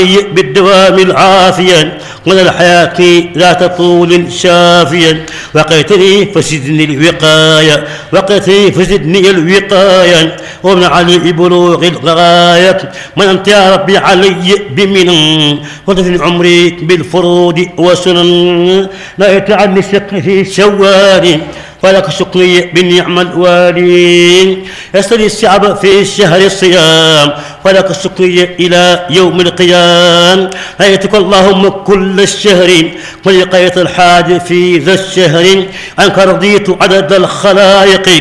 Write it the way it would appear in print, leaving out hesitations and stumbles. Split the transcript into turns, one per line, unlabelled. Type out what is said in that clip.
بالدوام العافية من الحياة ذات طول شافيا. وقيتني فزدني الوقاية، وقيتني فزدني الوقاية، ومنعني ببلوغ الغاية. من أنت يا ربي علي بمنن، وتفني عمري بالفروض وسنن. نهيت عني الشق في شوال، ولك شكري بالنعم الوالي. يسري الشعب في الشهر الصيام، ولك الشكري إلى يوم القيام. هيتك اللهم كل الشهر، ولقيت الحاج في ذا الشهر. عنك رضيت عدد الخلائق،